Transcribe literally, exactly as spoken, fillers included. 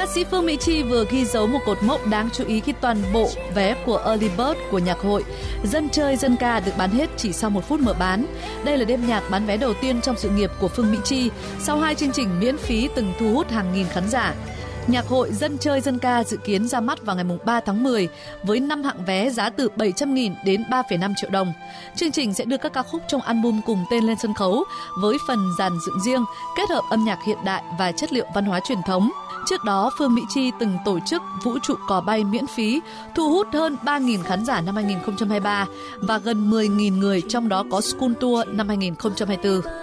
sĩ Phương Mỹ Chi vừa ghi dấu một cột mốc đáng chú ý khi toàn bộ vé của Early Bird của nhạc hội Dân chơi dân ca được bán hết chỉ sau một phút mở bán. Đây là đêm nhạc bán vé đầu tiên trong sự nghiệp của Phương Mỹ Chi sau hai chương trình miễn phí từng thu hút hàng nghìn khán giả. Nhạc hội Dân chơi dân ca dự kiến ra mắt vào ngày ba tháng mười với năm hạng vé giá từ bảy trăm nghìn đến ba phẩy năm triệu đồng. Chương trình sẽ đưa các ca khúc trong album cùng tên lên sân khấu với phần dàn dựng riêng, kết hợp âm nhạc hiện đại và chất liệu văn hóa truyền thống. Trước đó, Phương Mỹ Chi từng tổ chức Vũ trụ cò bay miễn phí, thu hút hơn ba nghìn khán giả năm hai nghìn không trăm hai mươi ba và gần mười nghìn người, trong đó có School Tour năm hai nghìn không trăm hai mươi tư.